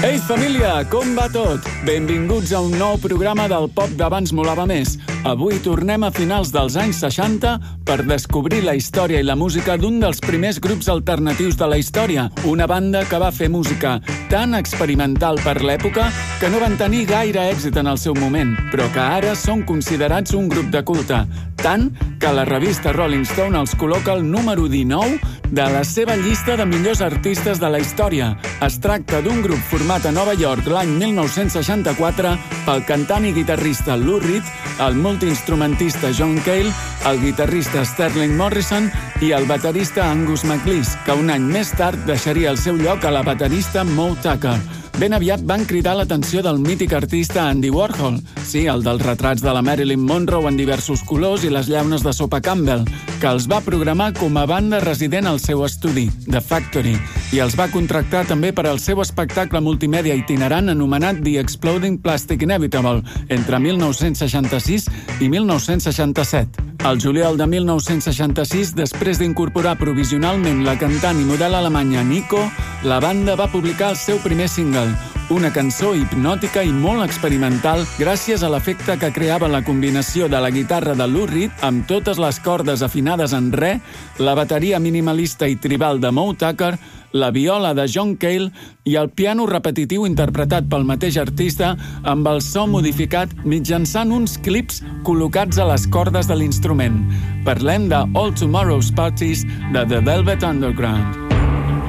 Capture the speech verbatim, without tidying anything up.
Ei, família, com va tot? Benvinguts a un nou programa del Pop d'abans molava més. Avui tornem a finals dels anys seixanta per descobrir la història i la música d'un dels primers grups alternatius de la història, una banda que va fer música tan experimental per l'època que no van tenir gaire èxit en el seu moment, però que ara són considerats un grup de culte, tant que la revista Rolling Stone els col·loca al número dinou de la seva llista de millors artistes de la història. Es tracta d'un grup format a Nova York l'any mil nou-cents seixanta-quatre pel cantant i guitarrista Lou Reed, el multiinstrumentista John Cale, el guitarrista Sterling Morrison i el baterista Angus MacLeish, que un any més tard deixaria el seu lloc a la baterista Moe Tucker. Ben aviat van cridar l'atenció del mític artista Andy Warhol, sí, el dels retrats de la Marilyn Monroe en diversos colors i les llaunes de sopa Campbell, que els va programar com a banda resident al seu estudi, The Factory, i els va contractar també per al seu espectacle multimèdia itinerant anomenat The Exploding Plastic Inevitable, entre mil nou-cents seixanta-sis i mil nou-cents seixanta-set. Al juliol de mil nou-cents seixanta-sis, després d'incorporar provisionalment la cantant i model alemanya Nico, la banda va publicar el seu primer single, una cançó hipnòtica i molt experimental gràcies a l'efecte que creava la combinació de la guitarra de Lou Reed amb totes les cordes afinades en re, la bateria minimalista i tribal de Moe Tucker, la viola de John Cale i el piano repetitiu interpretat pel mateix artista amb el so modificat mitjançant uns clips col·locats a les cordes de l'instrument. Parlem de All Tomorrow's Parties de The Velvet Underground.